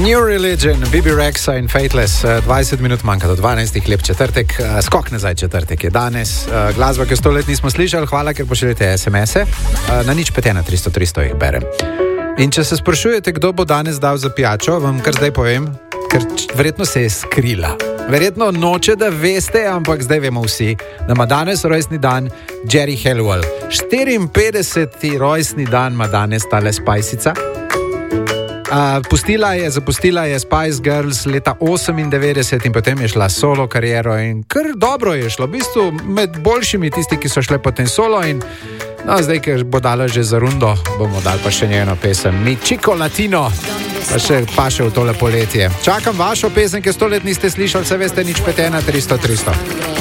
New Religion, Bibi Rexa in Fateless, 20 minut manjka do 12, lep četrtek, skok nazaj četrtek je danes, glasba, ki jo 100 let nismo slišali, hvala, ker pošiljate SMS-e, na nič 5 na 300 jih berem. In če se sprašujete, kdo bo danes dal za pijačo, vam kar zdaj povem, ker verjetno se je skrila. Verjetno noče, da veste, ampak zdaj vemo vsi, da ima danes rojstni dan Geri Halliwell. 54. rojstni dan ima danes tale Spajsica. Zapustila je Spice Girls leta 98 in potem je šla solo kariero in kar dobro je šlo, v bistvu med boljšimi tisti, ki so šle potem solo in zdaj, ker bo dala že za rundo, bomo dali pa še njeno pesem Mi Chico Latino, pa še v tole poletje. Čakam vašo pesem, ki 100 let niste slišali, se veste, nič 5 na 300.